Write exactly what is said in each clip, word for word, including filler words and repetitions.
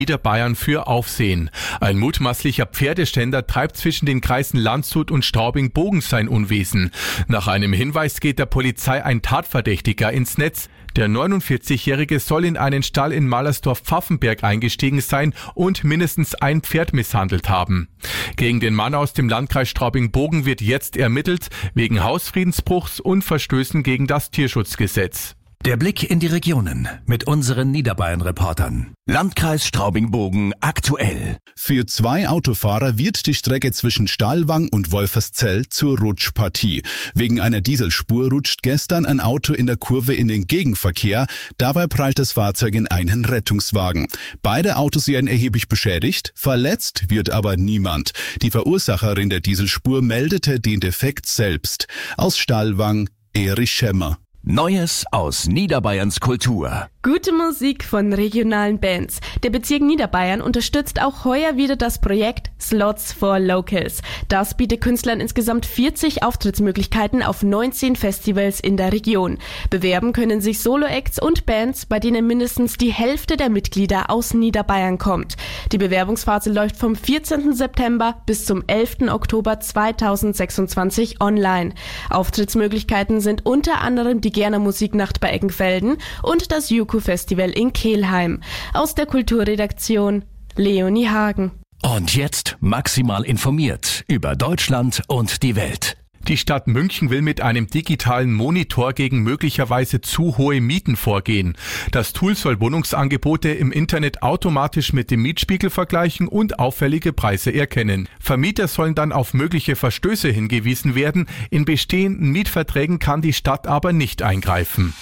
Niederbayern für Aufsehen. Ein mutmaßlicher Pferdeständer treibt zwischen den Kreisen Landshut und Straubing-Bogen sein Unwesen. Nach einem Hinweis geht der Polizei ein Tatverdächtiger ins Netz. Der neunundvierzigjährige soll in einen Stall in Mallersdorf-Pfaffenberg eingestiegen sein und mindestens ein Pferd misshandelt haben. Gegen den Mann aus dem Landkreis Straubing-Bogen wird jetzt ermittelt, wegen Hausfriedensbruchs und Verstößen gegen das Tierschutzgesetz. Der Blick in die Regionen mit unseren Niederbayern-Reportern. Landkreis Straubing-Bogen aktuell. Für zwei Autofahrer wird die Strecke zwischen Stahlwang und Wolferszell zur Rutschpartie. Wegen einer Dieselspur rutscht gestern ein Auto in der Kurve in den Gegenverkehr. Dabei prallt das Fahrzeug in einen Rettungswagen. Beide Autos werden erheblich beschädigt. Verletzt wird aber niemand. Die Verursacherin der Dieselspur meldete den Defekt selbst. Aus Stahlwang, Erich Schemmer. Neues aus Niederbayerns Kultur. Gute Musik von regionalen Bands. Der Bezirk Niederbayern unterstützt auch heuer wieder das Projekt Slots for Locals. Das bietet Künstlern insgesamt vierzig Auftrittsmöglichkeiten auf neunzehn Festivals in der Region. Bewerben können sich Solo-Acts und Bands, bei denen mindestens die Hälfte der Mitglieder aus Niederbayern kommt. Die Bewerbungsphase läuft vom vierzehnten September bis zum elften Oktober zweitausendsechsundzwanzig online. Auftrittsmöglichkeiten sind unter anderem die Gerner Musiknacht bei Eggenfelden und das Juku-Festival in Kelheim. Aus der Kulturredaktion Leonie Hagen. Und jetzt maximal informiert über Deutschland und die Welt. Die Stadt München will mit einem digitalen Monitor gegen möglicherweise zu hohe Mieten vorgehen. Das Tool soll Wohnungsangebote im Internet automatisch mit dem Mietspiegel vergleichen und auffällige Preise erkennen. Vermieter sollen dann auf mögliche Verstöße hingewiesen werden. In bestehenden Mietverträgen kann die Stadt aber nicht eingreifen.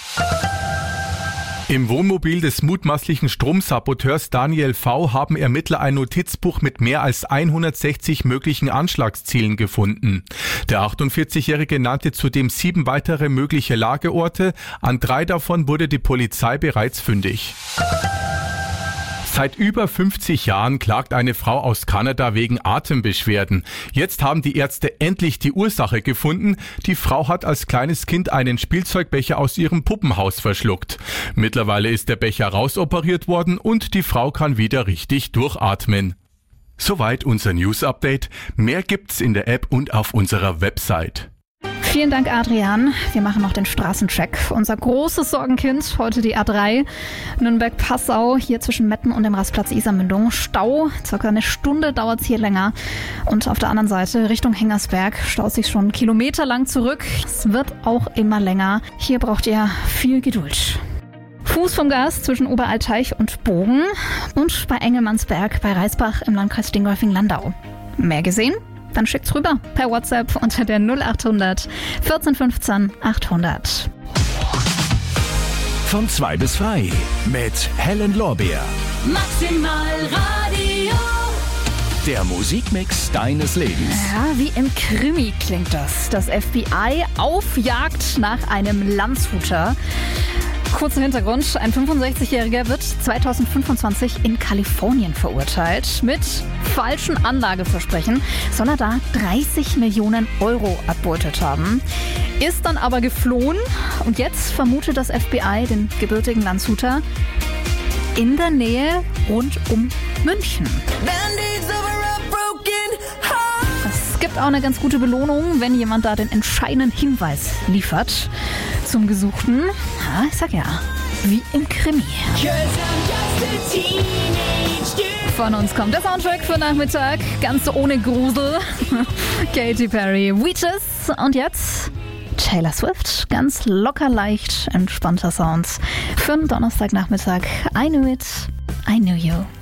Im Wohnmobil des mutmaßlichen Stromsaboteurs Daniel V. haben Ermittler ein Notizbuch mit mehr als hundertsechzig möglichen Anschlagszielen gefunden. Der achtundvierzigjährige nannte zudem sieben weitere mögliche Lageorte. An drei davon wurde die Polizei bereits fündig. Seit über fünfzig Jahren klagt eine Frau aus Kanada wegen Atembeschwerden. Jetzt haben die Ärzte endlich die Ursache gefunden. Die Frau hat als kleines Kind einen Spielzeugbecher aus ihrem Puppenhaus verschluckt. Mittlerweile ist der Becher rausoperiert worden und die Frau kann wieder richtig durchatmen. Soweit unser News-Update. Mehr gibt's in der App und auf unserer Website. Vielen Dank, Adrian. Wir machen noch den Straßencheck. Unser großes Sorgenkind, heute die A drei. Nürnberg-Passau, hier zwischen Metten und dem Rastplatz Isarmündung. Stau, circa eine Stunde dauert es hier länger. Und auf der anderen Seite, Richtung Hengersberg, staut sich schon kilometerlang zurück. Es wird auch immer länger. Hier braucht ihr viel Geduld. Fuß vom Gas zwischen Oberalteich und Bogen und bei Engelmannsberg bei Reisbach im Landkreis Dingolfing-Landau. Mehr gesehen? Dann schickt's rüber per WhatsApp unter der null achthundert vierzehn fünfzehn achthundert. Von zwei bis frei mit Helen Lorbeer. Maximal Radio. Der Musikmix deines Lebens. Ja, wie im Krimi klingt das. Das F B I auf Jagd nach einem Landshuter. Kurzer Hintergrund, ein fünfundsechzigjähriger wird zweitausendfünfundzwanzig in Kalifornien verurteilt. Mit falschen Anlageversprechen soll er da dreißig Millionen Euro erbeutet haben. Ist dann aber geflohen und jetzt vermutet das F B I den gebürtigen Landshuter in der Nähe rund um München. Es gibt auch eine ganz gute Belohnung, wenn jemand da den entscheidenden Hinweis liefert zum Gesuchten. Ja, ich sag ja, wie im Krimi. Von uns kommt der Soundtrack für Nachmittag, ganz ohne Grusel. Katy Perry, Witches und jetzt Taylor Swift, ganz locker leicht, entspannter Sounds für einen Donnerstagnachmittag. I knew it, I knew you.